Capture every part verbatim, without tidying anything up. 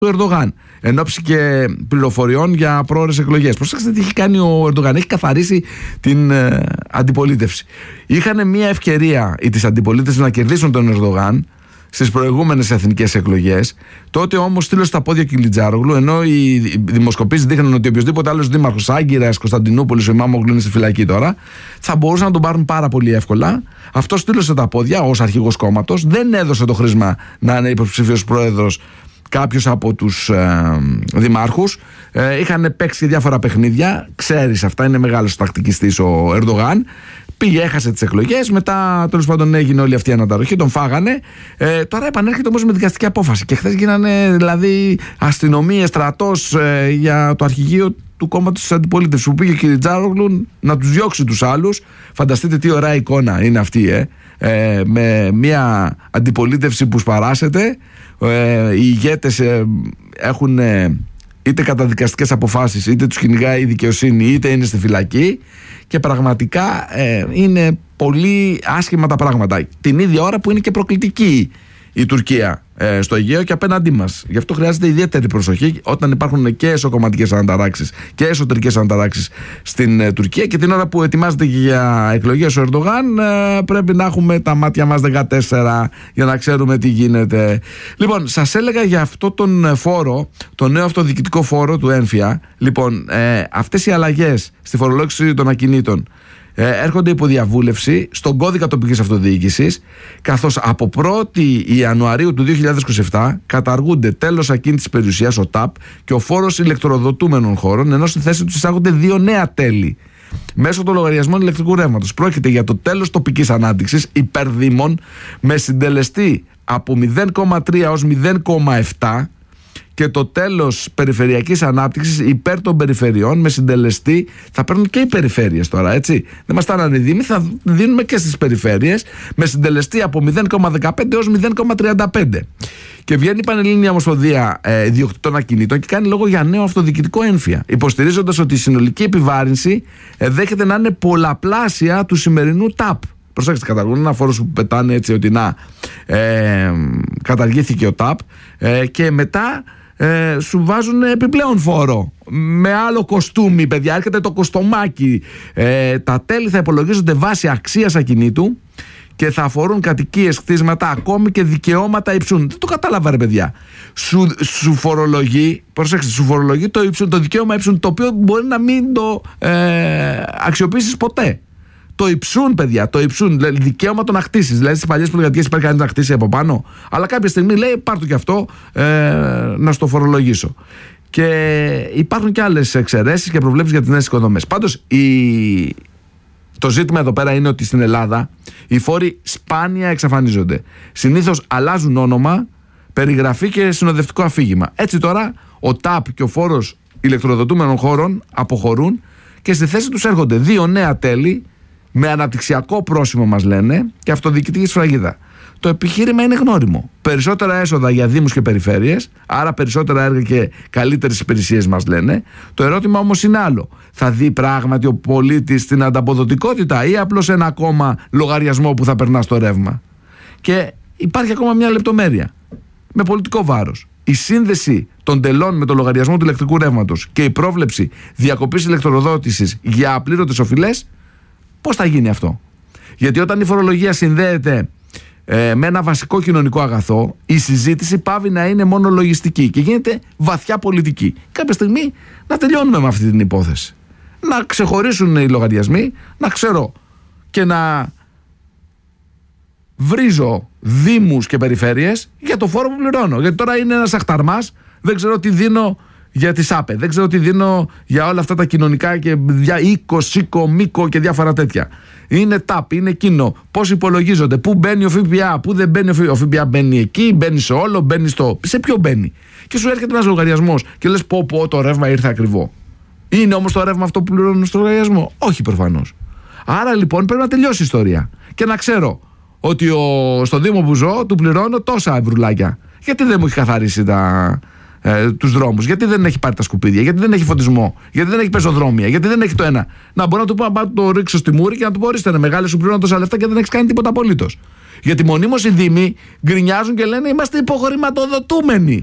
του Ερντογάν. Εν ώψη και πληροφοριών για πρόορες εκλογές. Προσέξτε τι έχει κάνει ο Ερντογάν. Έχει καθαρίσει την ε, αντιπολίτευση. Είχαν μια ευκαιρία οι της αντιπολίτευσης να κερδίσουν τον Ερντογάν στις προηγούμενες εθνικές εκλογές. Τότε όμως στείλωσε τα πόδια Κιλιτζάρογλου, ενώ οι δημοσκοπήσεις δείχναν ότι οποιοδήποτε άλλος δήμαρχος, Άγκυρας, Κωνσταντινούπολης, ο Ημάμογλου είναι στη φυλακή τώρα, θα μπορούσαν να τον πάρουν πάρα πολύ εύκολα. Αυτό στείλωσε τα πόδια ως αρχηγός κόμματος, δεν έδωσε το χρήσμα να είναι υποψήφιος πρόεδρος κάποιος από τους ε, δημάρχους. Ε, είχαν παίξει διάφορα παιχνίδια, ξέρεις αυτά, είναι μεγάλος τακτικιστής ο Ερντογάν. Πήγε, έχασε τις εκλογές, μετά τέλος πάντων έγινε όλη αυτή η αναταροχή, τον φάγανε. Ε, τώρα επανέρχεται όμως με δικαστική απόφαση. Και χθες γίνανε δηλαδή αστυνομίες, στρατός ε, για το αρχηγείο του κόμματος της αντιπολίτευσης, που πήγε ο Κιλιτζάρογλου να τους διώξει τους άλλους. Φανταστείτε τι ωραία εικόνα είναι αυτή, ε, ε, με μια αντιπολίτευση που σπαράσεται. Ε, οι ηγέτες ε, έχουν ε, είτε καταδικαστικές αποφάσεις, είτε τους κυνηγάει η δικαιοσύνη, είτε είναι στη φυλακή. Και πραγματικά ε, είναι πολύ άσχημα τα πράγματα. Την ίδια ώρα που είναι και προκλητική η Τουρκία ε, στο Αιγαίο και απέναντί μας. Γι' αυτό χρειάζεται ιδιαίτερη προσοχή όταν υπάρχουν και εσωκομματικές αναταράξεις και εσωτερικές αναταράξεις στην ε, Τουρκία. Και την ώρα που ετοιμάζεται για εκλογές ο Ερντογάν, ε, πρέπει να έχουμε τα μάτια μας δεκατέσσερα για να ξέρουμε τι γίνεται. Λοιπόν, σας έλεγα για αυτό τον φόρο, τον νέο αυτοδιοικητικό φόρο του έμφυα. Λοιπόν, ε, αυτές οι αλλαγές στη φορολόγηση των ακινήτων Ε, έρχονται υπό διαβούλευση στον κώδικα τοπικής αυτοδιοίκησης, καθώς από πρώτη Ιανουαρίου του δύο χιλιάδες είκοσι επτά καταργούνται τέλος ακίνητης περιουσίας, ο ΤΑΠ, και ο φόρος ηλεκτροδοτούμενων χώρων, ενώ στη θέση τους εισάγονται δύο νέα τέλη μέσω των λογαριασμών ηλεκτρικού ρεύματος. Πρόκειται για το τέλος τοπικής ανάπτυξης υπερδήμων με συντελεστή από μηδέν κόμμα τρία ως μηδέν κόμμα επτά και το τέλος περιφερειακής ανάπτυξης υπέρ των περιφερειών με συντελεστή, θα παίρνουν και οι περιφέρειες τώρα, έτσι. Δεν μας στάνανε οι δήμοι, θα δίνουμε και στις περιφέρειες με συντελεστή από μηδέν κόμμα δεκαπέντε έως μηδέν κόμμα τριάντα πέντε. Και βγαίνει η Πανελλήνια Ομοσπονδία ε, Ιδιοκτητών Ακινήτων και κάνει λόγο για νέο αυτοδιοικητικό έμφυα, υποστηρίζοντας ότι η συνολική επιβάρυνση ε, δέχεται να είναι πολλαπλάσια του σημερινού ΤΑΠ. Προσέξτε, καταργούν ένα φόρο που πετάνε έτσι ότι να ε, καταργήθηκε ο ΤΑΠ ε, και μετά ε, σου βάζουν επιπλέον φόρο με άλλο κοστούμι, παιδιά, έρχεται το κοστομάκι. Ε, τα τέλη θα υπολογίζονται βάσει αξίας ακινήτου και θα αφορούν κατοικίες, κτίσματα, ακόμη και δικαιώματα υψούν. Δεν το κατάλαβα, ρε παιδιά. Σου, σου φορολογεί, προσέξτε, σου φορολογεί το, υψούν, το δικαίωμα υψούν, το οποίο μπορεί να μην το ε, αξιοποιήσεις ποτέ. Το υψούν, παιδιά, το υψούν. Δηλαδή, δικαίωμα το να χτίσεις. Δηλαδή, στις παλιές πολυκατοικίες υπάρχει κανείς να χτίσει από πάνω. Αλλά κάποια στιγμή λέει: πάρ' το κι αυτό ε, να στο φορολογήσω. Και υπάρχουν και άλλες εξαιρέσεις και προβλέψεις για τις νέες οικοδομές. Πάντως, η... το ζήτημα εδώ πέρα είναι ότι στην Ελλάδα οι φόροι σπάνια εξαφανίζονται. Συνήθως αλλάζουν όνομα, περιγραφή και συνοδευτικό αφήγημα. Έτσι τώρα, ο ΤΑΠ και ο φόρος ηλεκτροδοτούμενων χώρων αποχωρούν και στη θέση τους έρχονται δύο νέα τέλη με αναπτυξιακό πρόσημο, μας λένε, και αυτοδιοικητική σφραγίδα. Το επιχείρημα είναι γνώριμο. Περισσότερα έσοδα για δήμους και περιφέρειες, άρα περισσότερα έργα και καλύτερες υπηρεσίες, μας λένε. Το ερώτημα όμως είναι άλλο. Θα δει πράγματι ο πολίτης την ανταποδοτικότητα ή απλώς ένα ακόμα λογαριασμό που θα περνά στο ρεύμα? Και υπάρχει ακόμα μια λεπτομέρεια με πολιτικό βάρος. Η σύνδεση των τελών με το λογαριασμό του ηλεκτρικού ρεύματος και η πρόβλεψη διακοπής ηλεκτροδότησης για απλήρωτες οφειλές. Πώς θα γίνει αυτό? Γιατί όταν η φορολογία συνδέεται ε, με ένα βασικό κοινωνικό αγαθό, η συζήτηση πάβει να είναι μόνο λογιστική και γίνεται βαθιά πολιτική. Κάποια στιγμή να τελειώνουμε με αυτή την υπόθεση. Να ξεχωρίσουν οι λογαριασμοί, να ξέρω και να βρίζω δήμους και περιφέρειες για το φόρο που πληρώνω. Γιατί τώρα είναι ένας αχταρμάς, δεν ξέρω τι δίνω για τις ΑΠΕ, δεν ξέρω τι δίνω για όλα αυτά τα κοινωνικά και για οίκο, σίκο, μίκο και διάφορα τέτοια. Είναι ΤΑΠ, είναι εκείνο. Πώς υπολογίζονται, πού μπαίνει ο ΦΠΑ, πού δεν μπαίνει ο ΦΠΑ. Ο ΦΠΑ μπαίνει εκεί, μπαίνει σε όλο, μπαίνει στο. Σε ποιο μπαίνει? Και σου έρχεται ένας λογαριασμός και λες: πω, πω, το ρεύμα ήρθε ακριβό. Είναι όμως το ρεύμα αυτό που πληρώνουν στο λογαριασμό? Όχι, προφανώς. Άρα λοιπόν πρέπει να τελειώσει η ιστορία και να ξέρω ότι ο, στο Δήμο που ζω του πληρώνω τόσα ευρουλάκια. Γιατί δεν μου έχει καθαρίσει τα. Ε, τους δρόμους, γιατί δεν έχει πάρει τα σκουπίδια, γιατί δεν έχει φωτισμό, γιατί δεν έχει πεζοδρόμια, γιατί δεν έχει το ένα. Να μπορώ να του πω να πάω το ρίξω στη μούρη και να του πω: ορίστε, είναι μεγάλη, σου πληρώνω τόσα λεφτά και δεν έχει κάνει τίποτα απολύτως. Γιατί μονίμως οι δήμοι γκρινιάζουν και λένε: είμαστε υποχρηματοδοτούμενοι.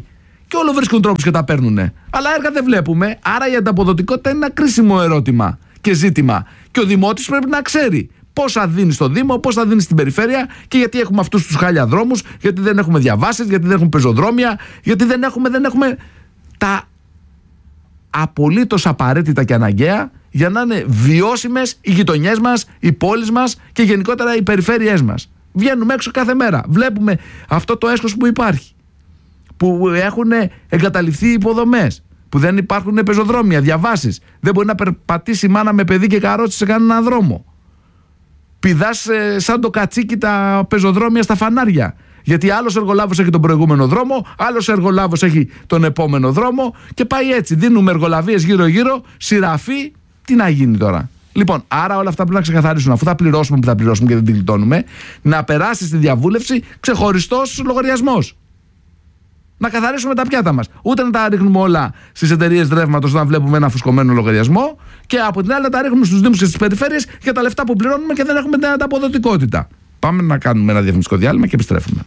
Και όλο βρίσκουν τρόπους και τα παίρνουνε. Αλλά έργα δεν βλέπουμε. Άρα η ανταποδοτικότητα είναι ένα κρίσιμο ερώτημα και ζήτημα. Και ο δημότης πρέπει να ξέρει πόσα δίνει στο Δήμο, πόσα δίνει στην περιφέρεια και γιατί έχουμε αυτούς τους χάλια δρόμους, γιατί δεν έχουμε διαβάσεις, γιατί δεν έχουμε πεζοδρόμια, γιατί δεν έχουμε, δεν έχουμε τα απολύτως απαραίτητα και αναγκαία για να είναι βιώσιμες οι γειτονιές μας, οι πόλεις μας και γενικότερα οι περιφέρειές μας. Βγαίνουμε έξω κάθε μέρα. Βλέπουμε αυτό το έσχος που υπάρχει. Που έχουν εγκαταλειφθεί υποδομές. Που δεν υπάρχουν πεζοδρόμια, διαβάσεις. Δεν μπορεί να περπατήσει η μάνα με παιδί και καρότσι σε κανέναν δρόμο. Πηδάς ε, σαν το κατσίκι τα πεζοδρόμια στα φανάρια. Γιατί άλλος εργολάβος έχει τον προηγούμενο δρόμο, άλλος εργολάβος έχει τον επόμενο δρόμο και πάει έτσι. Δίνουμε εργολαβίες γύρω-γύρω, σειραφή. Τι να γίνει τώρα. Λοιπόν, άρα όλα αυτά πρέπει να ξεκαθαρίσουν. Αφού θα πληρώσουμε που θα πληρώσουμε και δεν τη γλιτώνουμε, να περάσει στη διαβούλευση ξεχωριστός λογαριασμός. Να καθαρίσουμε τα πιάτα μας. Ούτε να τα ρίχνουμε όλα στις εταιρείες ρεύματος όταν βλέπουμε ένα φουσκωμένο λογαριασμό, και από την άλλη να τα ρίχνουμε στους Δήμους και στις περιφέρειες για τα λεφτά που πληρώνουμε και δεν έχουμε την ανταποδοτικότητα. Πάμε να κάνουμε ένα διαφημιστικό διάλειμμα και επιστρέφουμε.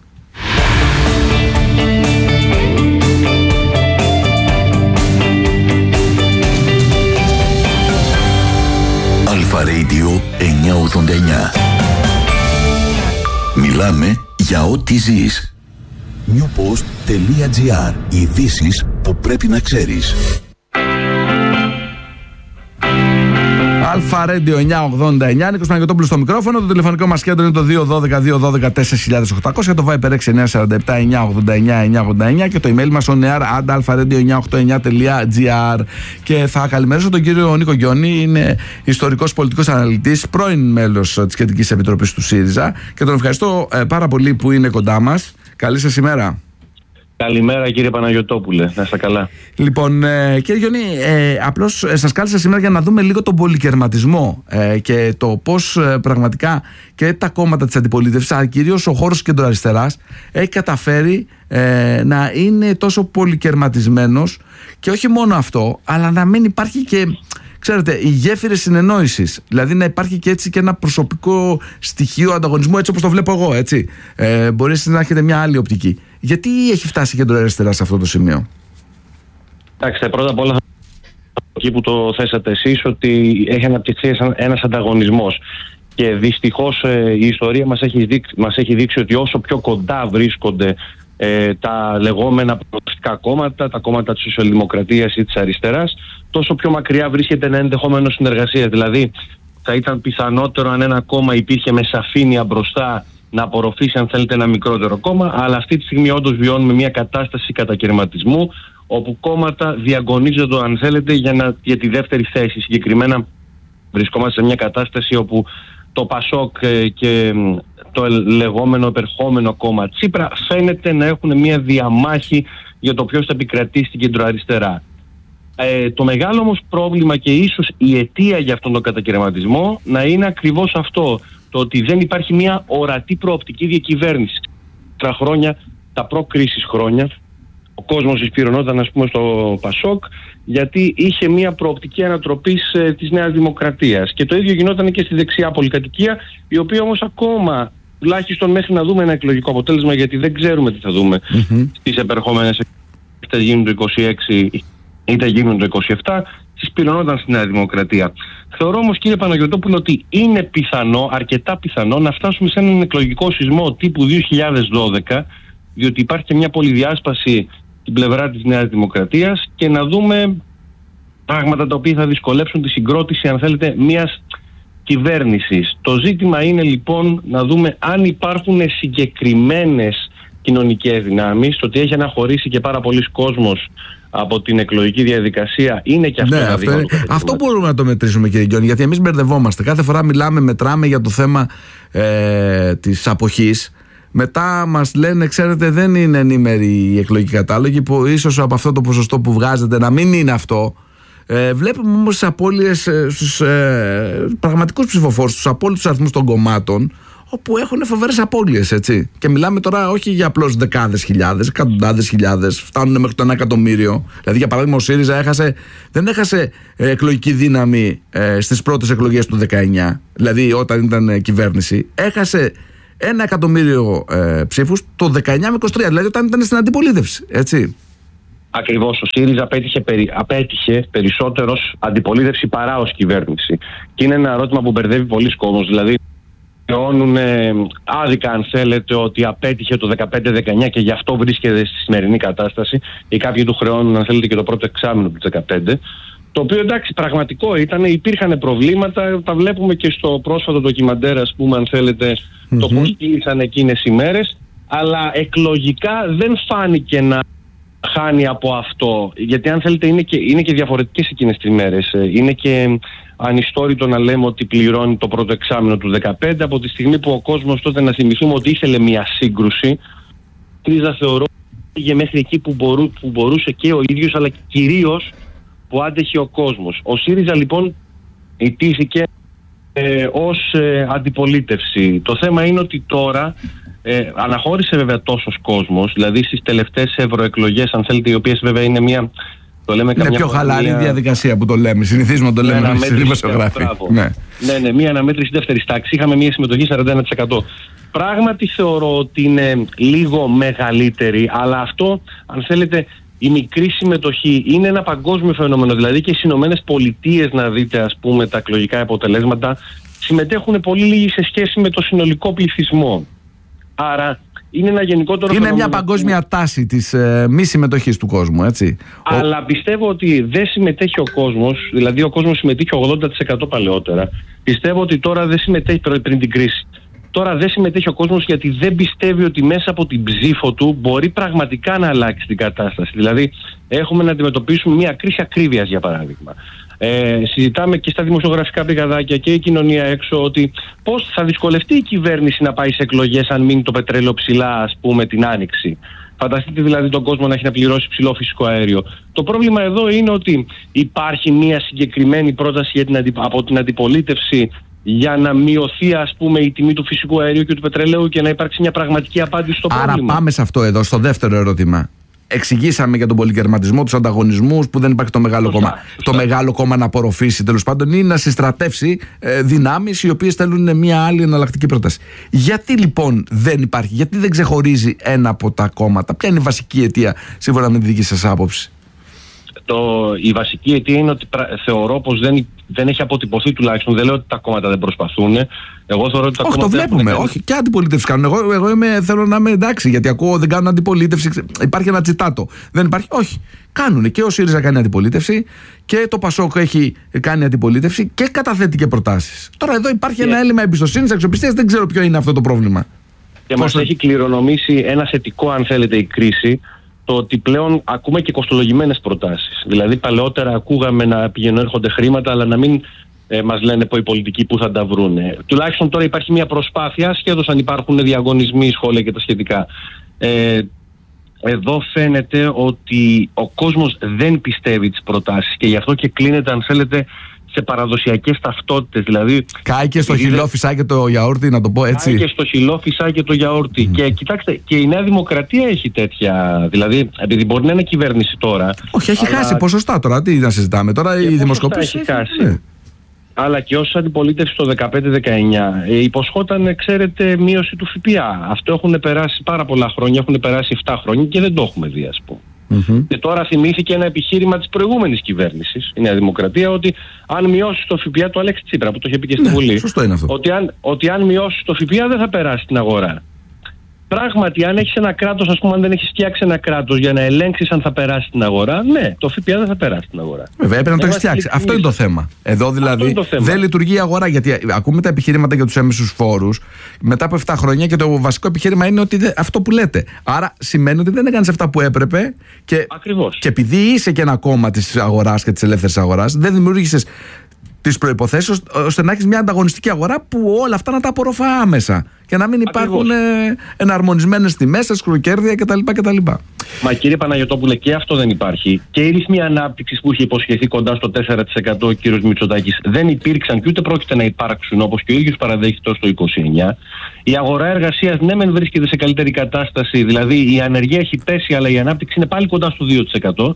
Αλφα Radio εννιακόσια ογδόντα εννιά. Μιλάμε για ό,τι ζεις. newpost.gr. Ειδήσεις που πρέπει να ξέρεις. Αλφα Radio εννιακόσια ογδόντα εννιά, Νίκος Παναγιωτόπουλος στο μικρόφωνο. Το τηλεφωνικό μας κέντρο είναι το δύο ένα δύο, δύο ένα δύο, τέσσερα οκτακόσια, το Viber έξι εννιά τέσσερα επτά, εννιακόσια ογδόντα εννιά, εννιακόσια ογδόντα εννιά και το email μας on air at alpha-radio εννιακόσια ογδόντα εννιά τελεία τζι άρ. Και θα καλημερίσω τον κύριο Νίκο Γιώνη, είναι ιστορικός πολιτικός αναλυτής, πρώην μέλος της Κεντρικής Επιτροπής του ΣΥΡΙΖΑ, και τον ευχαριστώ ε, πάρα πολύ που είναι κοντά μας. Καλή σας ημέρα. Καλημέρα κύριε Παναγιωτόπουλε, να είστε καλά. Λοιπόν, ε, κύριε Γιώνη, ε, απλώς ε, σας κάλεσα σήμερα για να δούμε λίγο τον πολυκερματισμό ε, και το πώς ε, πραγματικά και τα κόμματα της αντιπολίτευσης, αλλά κυρίως ο χώρος κεντροαριστεράς, έχει καταφέρει ε, να είναι τόσο πολυκερματισμένος, και όχι μόνο αυτό, αλλά να μην υπάρχει και, ξέρετε, οι γέφυρες συνεννόησης. Δηλαδή να υπάρχει και έτσι και ένα προσωπικό στοιχείο ανταγωνισμού, έτσι όπως το βλέπω εγώ, έτσι. Ε, μπορεί να έχετε μια άλλη οπτική. Γιατί έχει φτάσει η κεντροαριστερά σε αυτό το σημείο? Κοιτάξτε, πρώτα απ' όλα, εκεί που το θέσατε εσείς, ότι έχει αναπτυχθεί ένας ανταγωνισμός. Και δυστυχώς ε, η ιστορία μας έχει, δείξει, μας έχει δείξει ότι όσο πιο κοντά βρίσκονται ε, τα λεγόμενα προοδευτικά κόμματα, τα κόμματα της σοσιαλδημοκρατίας ή της αριστεράς, τόσο πιο μακριά βρίσκεται ένα ενδεχόμενο συνεργασία. Δηλαδή, θα ήταν πιθανότερο αν ένα κόμμα υπήρχε με σαφήνεια μπροστά να απορροφήσει, αν θέλετε, ένα μικρότερο κόμμα, αλλά αυτή τη στιγμή όντως βιώνουμε μια κατάσταση κατακαιρματισμού, όπου κόμματα διαγωνίζονται, αν θέλετε, για, να, για τη δεύτερη θέση. Συγκεκριμένα βρισκόμαστε σε μια κατάσταση όπου το Πασόκ και το λεγόμενο επερχόμενο κόμμα Τσίπρα φαίνεται να έχουν μια διαμάχη για το ποιος θα επικρατήσει στην κεντροαριστερά. Ε, το μεγάλο όμως πρόβλημα και ίσως η αιτία για αυτόν τον κατακαιρματισμό να είναι ακριβώς αυτό, το ότι δεν υπάρχει μια ορατή προοπτική διακυβέρνηση. Τα χρόνια, τα προ-κρίσης χρόνια, ο κόσμος εισπυρωνόταν, ας πούμε, στο Πασόκ, γιατί είχε μια προοπτική ανατροπής ε, της Νέας Δημοκρατίας. Και το ίδιο γινόταν και στη δεξιά πολυκατοικία, η οποία όμως ακόμα, τουλάχιστον μέχρι να δούμε ένα εκλογικό αποτέλεσμα, γιατί δεν ξέρουμε τι θα δούμε mm-hmm. στις επερχόμενες, είτε γίνουν το είκοσι έξι είτε γίνουν το είκοσι επτά, συσπυρωνόταν στη Νέα Δημοκρατία. Θεωρώ όμως, κύριε Παναγιωτόπουλο, ότι είναι πιθανό, αρκετά πιθανό, να φτάσουμε σε έναν εκλογικό σεισμό τύπου δύο χιλιάδες δώδεκα, διότι υπάρχει και μια πολυδιάσπαση στην πλευρά της Νέας Δημοκρατίας, και να δούμε πράγματα τα οποία θα δυσκολέψουν τη συγκρότηση, αν θέλετε, μιας κυβέρνησης. Το ζήτημα είναι λοιπόν να δούμε αν υπάρχουν συγκεκριμένες κοινωνικές δυνάμεις. Το ότι έχει αναχωρήσει και πάρα πολλοί κόσμος από την εκλογική διαδικασία είναι και αυτό, ναι, ένα αυτό, αυτό μπορούμε να το μετρήσουμε, κύριε Γιώνη, γιατί εμείς μπερδευόμαστε. Κάθε φορά μιλάμε, μετράμε για το θέμα ε, της αποχής. Μετά μας λένε, ξέρετε, δεν είναι ενήμεροι οι εκλογικοί κατάλογοι, που ίσως από αυτό το ποσοστό που βγάζετε να μην είναι αυτό. Ε, βλέπουμε όμως τις απώλειες ε, στους ε, πραγματικούς ψηφοφόρους, στους απόλυτους αριθμούς των κομμάτων, όπου έχουν φοβερές απώλειες, έτσι. Και μιλάμε τώρα όχι για απλώς δεκάδες χιλιάδες, εκατοντάδες χιλιάδες, φτάνουν μέχρι το ένα εκατομμύριο. Δηλαδή, για παράδειγμα, ο ΣΥΡΙΖΑ έχασε, δεν έχασε ε, εκλογική δύναμη ε, στις πρώτες εκλογές του δεκαεννιά, δηλαδή όταν ήταν ε, κυβέρνηση. Έχασε ένα εκατομμύριο ε, ψήφους το δεκαεννιά με είκοσι τρία, δηλαδή όταν ήταν στην αντιπολίτευση, έτσι. Ακριβώς. Ο ΣΥΡΙΖΑ απέτυχε, περι, απέτυχε περισσότερο ως αντιπολίτευση παρά ως κυβέρνηση. Και είναι ένα ερώτημα που μπερδεύει πολλοί κόσμος. Δηλαδή, θεώνουν άδικα, αν θέλετε, ότι απέτυχε το δεκαπέντε δεκαεννιά και γι' αυτό βρίσκεται στη σημερινή κατάσταση. Ή κάποιοι του χρεώνουν, αν θέλετε, και το πρώτο εξάμηνο του δεκαπέντε. Το οποίο, εντάξει, πραγματικό ήταν, υπήρχαν προβλήματα. Τα βλέπουμε και στο πρόσφατο ντοκιμαντέρ, ας πούμε, αν θέλετε, mm-hmm. το πώς κλείσαν εκείνες οι μέρες. Αλλά εκλογικά δεν φάνηκε να χάνει από αυτό. Γιατί, αν θέλετε, είναι και, είναι και διαφορετικές εκείνες τις μέρες. Είναι και ανιστόρητο να λέμε ότι πληρώνει το πρώτο εξάμηνο του δεκαπέντε, από τη στιγμή που ο κόσμος τότε, να θυμηθούμε, ότι ήθελε μια σύγκρουση. Κρίζα, θεωρώ, πήγε μέχρι εκεί που, μπορού, που μπορούσε και ο ίδιος, αλλά κυρίως που άντεχε ο κόσμος. Ο ΣΥΡΙΖΑ, λοιπόν, ιτήθηκε ε, ως ε, αντιπολίτευση. Το θέμα είναι ότι τώρα ε, αναχώρησε βέβαια τόσος κόσμος, δηλαδή στις τελευταίες ευρωεκλογές, αν θέλετε, οι οποίες βέβαια είναι μια... Το λέμε είναι πιο χαλαρή μια... διαδικασία που το λέμε. Συνηθίζουμε να το λέμε εμείς οι δημοσιογράφοι. Ναι. ναι, ναι, μια αναμέτρηση δεύτερης τάξης. Είχαμε μια συμμετοχή σαράντα ένα τοις εκατό. Πράγματι θεωρώ ότι είναι λίγο μεγαλύτερη, αλλά αυτό, αν θέλετε, η μικρή συμμετοχή είναι ένα παγκόσμιο φαινόμενο. Δηλαδή και στις Ηνωμένες Πολιτείες, να δείτε, ας πούμε, τα εκλογικά αποτελέσματα, συμμετέχουν πολύ λίγοι σε σχέση με το συνολικό πληθυσμό. Άρα είναι ένα γενικότερο. Είναι μια παγκόσμια τάση της ε, μη συμμετοχής του κόσμου, έτσι. Αλλά ο... πιστεύω ότι δεν συμμετέχει ο κόσμος, δηλαδή ο κόσμος συμμετείχε ογδόντα τοις εκατό παλαιότερα. Πιστεύω ότι τώρα δεν συμμετέχει πριν την κρίση. Τώρα δεν συμμετέχει ο κόσμος γιατί δεν πιστεύει ότι μέσα από την ψήφο του μπορεί πραγματικά να αλλάξει την κατάσταση. Δηλαδή έχουμε να αντιμετωπίσουμε μια κρίση ακρίβειας, για παράδειγμα. Ε, συζητάμε και στα δημοσιογραφικά πηγαδάκια και η κοινωνία έξω ότι πώς θα δυσκολευτεί η κυβέρνηση να πάει σε εκλογές αν μείνει το πετρέλαιο ψηλά, ας πούμε, την Άνοιξη. Φανταστείτε δηλαδή τον κόσμο να έχει να πληρώσει ψηλό φυσικό αέριο. Το πρόβλημα εδώ είναι ότι υπάρχει μια συγκεκριμένη πρόταση για την αντι... από την αντιπολίτευση για να μειωθεί, ας πούμε, η τιμή του φυσικού αερίου και του πετρελαίου και να υπάρξει μια πραγματική απάντηση στο Άρα πρόβλημα. Άρα πάμε σε αυτό εδώ, στο δεύτερο ερώτημα. Εξηγήσαμε για τον πολυκερματισμό, τους ανταγωνισμούς, που δεν υπάρχει το μεγάλο σωστά, κόμμα. Σωστά. Το μεγάλο κόμμα να απορροφήσει, τέλος πάντων, ή να συστρατεύσει ε, δυνάμεις οι οποίες θέλουν μια άλλη εναλλακτική πρόταση. Γιατί λοιπόν δεν υπάρχει, γιατί δεν ξεχωρίζει ένα από τα κόμματα, ποια είναι η βασική αιτία, σύμφωνα με τη δική σας άποψη? Το, η βασική αιτία είναι ότι πρα, θεωρώ πως δεν, δεν έχει αποτυπωθεί, τουλάχιστον. Δεν λέω ότι τα κόμματα δεν προσπαθούν. Εγώ θεωρώ ότι τα όχι, κόμματα. Όχι, το βλέπουμε. Όχι, και αντιπολίτευση κάνουν. Εγώ, εγώ είμαι, θέλω να είμαι εντάξει, γιατί ακούω δεν κάνουν αντιπολίτευση. Υπάρχει ένα τσιτάτο. Δεν υπάρχει. Όχι. Κάνουν. Και ο ΣΥΡΙΖΑ κάνει αντιπολίτευση και το ΠΑΣΟΚ έχει κάνει αντιπολίτευση και καταθέτει και προτάσεις. Τώρα εδώ υπάρχει yeah. ένα έλλειμμα εμπιστοσύνης, αξιοπιστίας. Δεν ξέρω ποιο είναι αυτό το πρόβλημα. Και μας έχει κληρονομήσει ένα θετικό, αν θέλετε, η κρίση. Το ότι πλέον ακούμε και κοστολογημένες προτάσεις. Δηλαδή παλαιότερα ακούγαμε να πηγαίνουν έρχονται χρήματα, αλλά να μην ε, μας λένε οι πολιτικοί που θα τα βρούνε. Τουλάχιστον τώρα υπάρχει μια προσπάθεια, ασχέτως αν υπάρχουν διαγωνισμοί, σχόλια και τα σχετικά. Ε, εδώ φαίνεται ότι ο κόσμος δεν πιστεύει τις προτάσεις και γι' αυτό και κλείνεται, αν θέλετε, σε παραδοσιακές ταυτότητες. Δηλαδή, κάει και στο χυλό φυσά και το γιαούρτι, να το πω έτσι. Κάει και στο χυλό φυσά και το γιαούρτι. Mm. Και κοιτάξτε, και η Νέα Δημοκρατία έχει τέτοια. Δηλαδή, επειδή μπορεί να είναι κυβέρνηση τώρα. Όχι, έχει αλλά... χάσει ποσοστά τώρα. Τι να συζητάμε τώρα, η δημοσκόπηση. Έχει χάσει. Ναι. Αλλά και ως αντιπολίτευση το δεκαπέντε δεκαεννιά ε, υποσχόταν, ξέρετε, μείωση του ΦΠΑ. Αυτό έχουν περάσει πάρα πολλά χρόνια, έχουν περάσει επτά χρόνια και δεν το έχουμε δει, ας πούμε. Mm-hmm. Και τώρα θυμήθηκε ένα επιχείρημα της προηγούμενης κυβέρνησης, η Νέα Δημοκρατία, ότι αν μειώσει το ΦΠΑ του Αλέξη Τσίπρα, που το είχε πει και στη ναι, Βουλή, σωστό είναι αυτό. Ότι, αν, ότι αν μειώσει το ΦΠΑ δεν θα περάσει στην αγορά. Πράγματι, αν έχεις ένα κράτος, ας πούμε, αν δεν έχεις φτιάξει ένα κράτος για να ελέγξεις αν θα περάσει στην αγορά, ναι, το ΦΠΑ δεν θα περάσει στην αγορά. Βέβαια, έπρεπε να το έχεις φτιάξει. Αυτό είναι το θέμα. Εδώ δηλαδή δεν λειτουργεί η αγορά, γιατί ακούμε τα επιχειρήματα για τους έμεσους φόρους μετά από επτά χρόνια και το βασικό επιχείρημα είναι ότι δε, αυτό που λέτε. Άρα σημαίνει ότι δεν έκανες αυτά που έπρεπε και, και επειδή είσαι και ένα κόμμα της αγοράς και της ελεύθερης αγοράς, δεν δημιούργησες τις προϋποθέσεις ώστε να έχεις μια ανταγωνιστική αγορά που όλα αυτά να τα απορροφά άμεσα και να μην υπάρχουν ε, εναρμονισμένες τιμές, ασκροκέρδια κτλ, κτλ. Μα κύριε Παναγιωτόπουλε, και αυτό δεν υπάρχει. Και οι ρυθμοί ανάπτυξης που είχε υποσχεθεί κοντά στο τέσσερα τοις εκατό ο κύριος Μητσοτάκης δεν υπήρξαν και ούτε πρόκειται να υπάρξουν, όπως και ο ίδιος παραδέχεται ως το είκοσι εννιά. Η αγορά εργασίας ναι μεν βρίσκεται σε καλύτερη κατάσταση, δηλαδή η ανεργία έχει πέσει αλλά η ανάπτυξη είναι πάλι κοντά στο δύο τοις εκατό. Και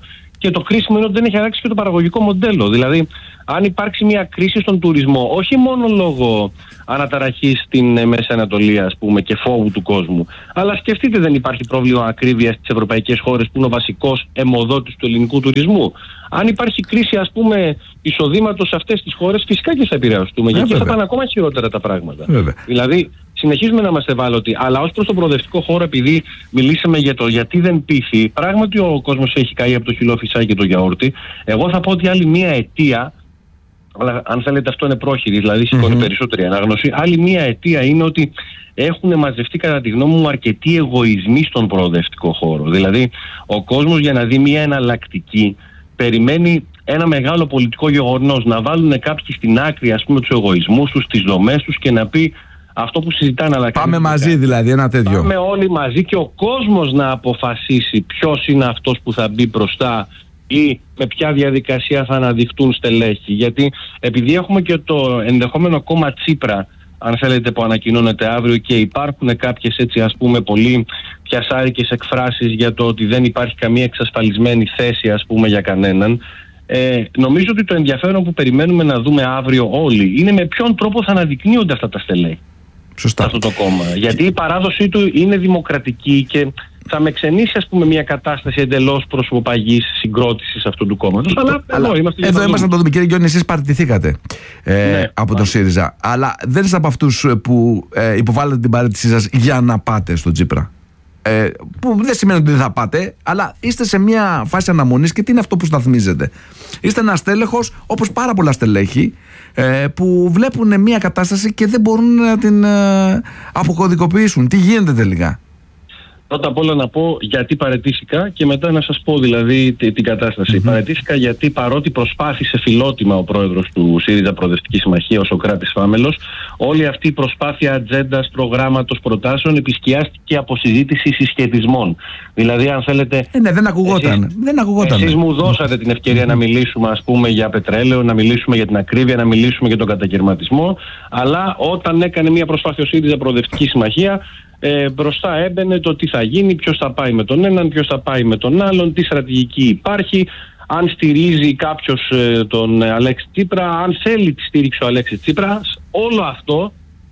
και το κρίσιμο είναι ότι δεν έχει αλλάξει και το παραγωγικό μοντέλο. Δηλαδή, αν υπάρξει μια κρίση στον τουρισμό, όχι μόνο λόγω αναταραχής στην Μέση Ανατολή, ας πούμε, και φόβου του κόσμου, αλλά σκεφτείτε, δεν υπάρχει πρόβλημα ακρίβειας στις ευρωπαϊκές χώρες, που είναι ο βασικός αιμοδότης του ελληνικού τουρισμού. Αν υπάρχει κρίση, ας πούμε, εισοδήματος σε αυτές τις χώρες, φυσικά και θα επηρεαστούμε. Και εκεί θα πάνε ακόμα χειρότερα τα πράγματα. Βέβαια. Δηλαδή, συνεχίζουμε να είμαστε ευάλωτοι, αλλά ως προς τον προοδευτικό χώρο, επειδή μιλήσαμε για το γιατί δεν πείθει, πράγματι ο κόσμος έχει καεί από το χυλό φυσάκι και το γιαούρτι. Εγώ θα πω ότι άλλη μία αιτία, αλλά αν θέλετε αυτό είναι πρόχειρη, δηλαδή σηκώνει mm-hmm. περισσότερη ανάγνωση, άλλη μία αιτία είναι ότι έχουν μαζευτεί κατά τη γνώμη μου αρκετοί εγωισμοί στον προοδευτικό χώρο. Δηλαδή ο κόσμος για να δει μία εναλλακτική περιμένει ένα μεγάλο πολιτικό γεγονός, να βάλουν κάποιοι στην άκρη, ας πούμε, τους εγωισμούς τους, τις δομές τους και να πει αυτό που συζητάνε. Αλλά πάμε μαζί δηλαδή, ένα τέτοιο. Πάμε όλοι μαζί και ο κόσμος να αποφασίσει ποιος είναι αυτός που θα μπει μπροστά ή με ποια διαδικασία θα αναδειχτούν στελέχη. Γιατί επειδή έχουμε και το ενδεχόμενο κόμμα Τσίπρα, αν θέλετε, που ανακοινώνεται αύριο, και υπάρχουν κάποιες έτσι, ας πούμε, πολύ πιασάρικες εκφράσεις για το ότι δεν υπάρχει καμία εξασφαλισμένη θέση, ας πούμε, για κανέναν. Ε, νομίζω ότι το ενδιαφέρον που περιμένουμε να δούμε αύριο όλοι είναι με ποιον τρόπο θα αναδεικνύονται αυτά τα στελέχη. Σωστά. Αυτό το κόμμα. Γιατί η παράδοσή του είναι δημοκρατική και θα με ξενήσει, ας πούμε, μια κατάσταση εντελώς προσωποπαγής συγκρότησης αυτού του κόμματος. Αλλά, αλλά εδώ είμαστε. Εδώ είμαστε να το δούμε. Κύριε Γκιόνη, εσείς παραιτηθήκατε ε, ναι, από το ΣΥΡΙΖΑ. Αλλά δεν είστε από αυτούς που ε, υποβάλλετε την παραίτησή σας για να πάτε στο Τσίπρα. Ε, που δεν σημαίνει ότι δεν θα πάτε, αλλά είστε σε μια φάση αναμονής και τι είναι αυτό που σταθμίζετε. Είστε ένας στέλεχος, όπως πάρα πολλά στελέχη, ε, που βλέπουν μια κατάσταση και δεν μπορούν να την ε, αποκωδικοποιήσουν. Τι γίνεται τελικά? Πρώτα απ' όλα να πω γιατί παραιτήθηκα και μετά να σας πω δηλαδή την κατάσταση. Mm-hmm. Παραιτήθηκα γιατί παρότι προσπάθησε φιλότιμα ο πρόεδρος του ΣΥΡΙΖΑ Προοδευτική Συμμαχία, ο Σωκράτης Φάμελος, όλη αυτή η προσπάθεια ατζέντας, προγράμματος, προτάσεων επισκιάστηκε από συζήτηση συσχετισμών. Δηλαδή, αν θέλετε. Ε, ναι, δεν ακουγόταν. Εσείς, δεν ακουγόταν. Εσείς μου δώσατε την ευκαιρία mm-hmm. να μιλήσουμε, ας πούμε, για πετρέλαιο, να μιλήσουμε για την ακρίβεια, να μιλήσουμε για τον κατακαιρματισμό. Αλλά όταν έκανε μια προσπάθεια ο ΣΥΡΙΖΑ Προοδευτική Συμμαχία, Ε, μπροστά έμπαινε το τι θα γίνει, ποιος θα πάει με τον έναν, ποιος θα πάει με τον άλλον, τι στρατηγική υπάρχει, αν στηρίζει κάποιος ε, τον Αλέξη Τσίπρα, αν θέλει τη στήριξη ο Αλέξης Τσίπρας. Όλο αυτό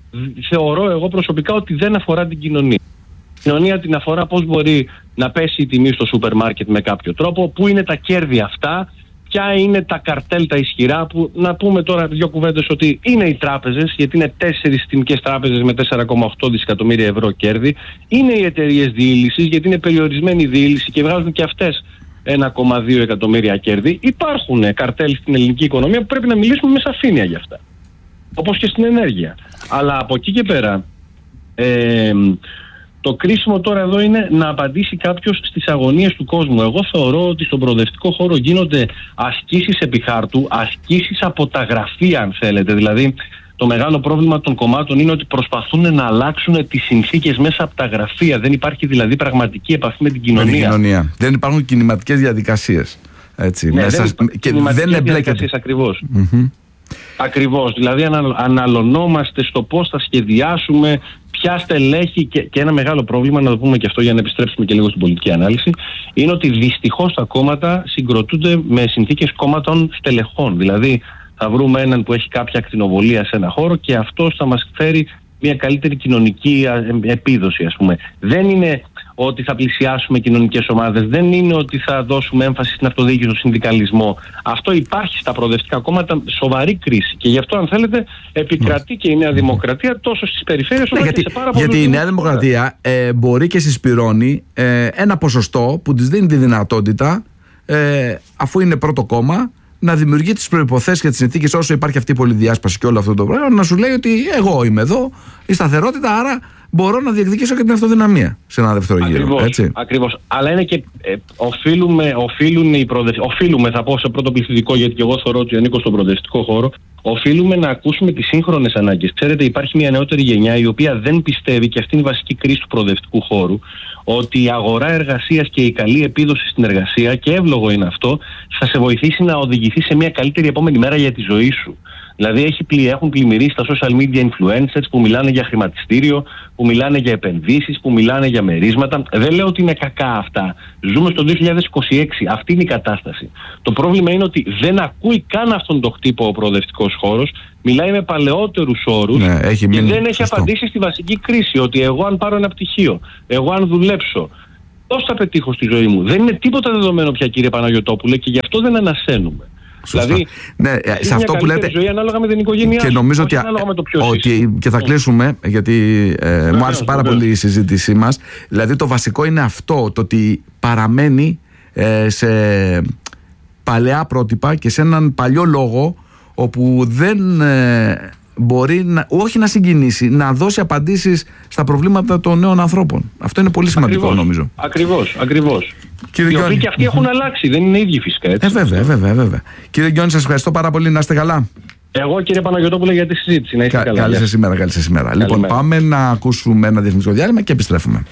θεωρώ εγώ προσωπικά ότι δεν αφορά την κοινωνία. Η κοινωνία την αφορά πώς μπορεί να πέσει η τιμή στο σούπερ μάρκετ με κάποιο τρόπο, πού είναι τα κέρδη αυτά, ποια είναι τα καρτέλ τα ισχυρά, που να πούμε τώρα δύο κουβέντες ότι είναι οι τράπεζες, γιατί είναι τέσσερις συστημικές τράπεζες με τέσσερα κόμμα οκτώ δισεκατομμύρια ευρώ κέρδη, είναι οι εταιρείες διήλυσης, γιατί είναι περιορισμένη διήλυση και βγάζουν και αυτές ένα κόμμα δύο εκατομμύρια κέρδη. Υπάρχουν καρτέλ στην ελληνική οικονομία που πρέπει να μιλήσουμε με σαφήνεια για αυτά, όπως και στην ενέργεια. Αλλά από εκεί και πέρα, ε, το κρίσιμο τώρα εδώ είναι να απαντήσει κάποιος στις αγωνίες του κόσμου. Εγώ θεωρώ ότι στον προοδευτικό χώρο γίνονται ασκήσεις επί χάρτου, ασκήσεις από τα γραφεία, αν θέλετε. Δηλαδή, το μεγάλο πρόβλημα των κομμάτων είναι ότι προσπαθούν να αλλάξουν τις συνθήκες μέσα από τα γραφεία. Δεν υπάρχει δηλαδή πραγματική επαφή με την κοινωνία. Με την κοινωνία. Δεν υπάρχουν κινηματικές διαδικασίες. Έτσι, ναι, μέσα δεν και δεν εμπλέκεται. Ακριβώς. Mm-hmm. Ακριβώς. Δηλαδή, ανα, αναλωνόμαστε στο πώς θα σχεδιάσουμε, ποια στελέχη, και, και ένα μεγάλο πρόβλημα, να το πούμε και αυτό για να επιστρέψουμε και λίγο στην πολιτική ανάλυση, είναι ότι δυστυχώς τα κόμματα συγκροτούνται με συνθήκες κόμματων στελεχών. Δηλαδή θα βρούμε έναν που έχει κάποια ακτινοβολία σε ένα χώρο και αυτός θα μας φέρει μια καλύτερη κοινωνική επίδοση, ας πούμε. Δεν είναι ότι θα πλησιάσουμε κοινωνικές ομάδες, δεν είναι ότι θα δώσουμε έμφαση στην αυτοδιοίκηση, στον συνδικαλισμό. Αυτό υπάρχει στα προοδευτικά κόμματα, σοβαρή κρίση. Και γι' αυτό, αν θέλετε, επικρατεί και η Νέα Δημοκρατία τόσο στις περιφέρειες όσο γιατί, και σε πάρα πολλούς. Γιατί η Νέα Δημοκρατία ε, μπορεί και συσπηρώνει ε, ένα ποσοστό που της δίνει τη δυνατότητα, ε, αφού είναι πρώτο κόμμα, να δημιουργεί τις προϋποθέσεις και τις συνθήκες όσο υπάρχει αυτή η πολυδιάσπαση και όλο αυτό το πράγμα, να σου λέει ότι εγώ είμαι εδώ, η σταθερότητα, άρα μπορώ να διεκδικήσω και την αυτοδυναμία σε ένα δεύτερο γύρο. Ακριβώς, έτσι. Ακριβώς. Αλλά είναι και ε, οφείλουμε, οφείλουν οι προοδευ... οφείλουμε, θα πω σε πρώτο πληθυντικό, γιατί και εγώ θεωρώ ότι ανήκω στον προοδευτικό χώρο, οφείλουμε να ακούσουμε τις σύγχρονες ανάγκες. Ξέρετε, υπάρχει μια νεότερη γενιά η οποία δεν πιστεύει, και αυτή είναι η βασική κρίση του προοδευτικού χώρου, ότι η αγορά εργασίας και η καλή επίδοση στην εργασία, και εύλογο είναι αυτό, θα σε βοηθήσει να οδηγηθεί σε μια καλύτερη επόμενη μέρα για τη ζωή σου. Δηλαδή έχει, έχουν πλημμυρίσει τα social media influencers που μιλάνε για χρηματιστήριο, που μιλάνε για επενδύσεις, που μιλάνε για μερίσματα. Δεν λέω ότι είναι κακά αυτά. Ζούμε στο δύο χιλιάδες είκοσι έξι. Αυτή είναι η κατάσταση. Το πρόβλημα είναι ότι δεν ακούει καν αυτόν τον χτύπο ο προοδευτικός χώρος. Μιλάει με παλαιότερους όρους, ναι, και μείνει, δεν έχει σωστό. απαντήσει στη βασική κρίση. Ότι εγώ αν πάρω ένα πτυχίο, εγώ αν δουλέψω, πώς θα πετύχω στη ζωή μου? Δεν είναι τίποτα δεδομένο πια, κύριε Παναγιωτόπουλε, και γι' αυτό δεν ανασένουμε. Σωστά. Δηλαδή, ναι, σε αυτό που λέτε. Ζωή ανάλογα με την οικογένειά και νομίζω ότι, ότι και θα κλείσουμε, γιατί ε, βεβαίως, μου άρεσε πάρα βεβαίως. πολύ η συζήτησή μας. Δηλαδή, το βασικό είναι αυτό, το ότι παραμένει ε, σε παλαιά πρότυπα και σε έναν παλιό λόγο, όπου δεν ε, μπορεί να, όχι να συγκινήσει, να δώσει απαντήσεις στα προβλήματα των νέων ανθρώπων. Αυτό είναι πολύ σημαντικό, ακριβώς, νομίζω. Ακριβώς, ακριβώς. Κύριε οι Γκιόνη, οποίοι και αυτοί έχουν αλλάξει, δεν είναι ίδιοι φυσικά. Έτσι. Ε, βέβαια, βέβαια, βέβαια. Κύριε Γκιόνη, σας ευχαριστώ πάρα πολύ, να είστε καλά. Εγώ, κύριε Παναγιωτόπουλε, για τη συζήτηση. Να είστε Κα, καλά. Καλή σας ημέρα, καλή σας ημέρα. Λοιπόν, μέρα. Πάμε να ακούσουμε ένα διαφημιστικό διάλειμμα και επιστρέφουμε.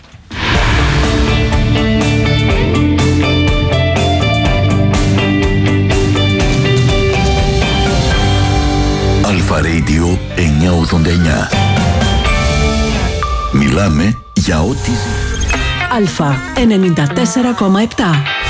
Αλφα Radio εννιακόσια ογδόντα εννιά. Μιλάμε για ό,τι... Αλφα ενενήντα τέσσερα κόμμα επτά.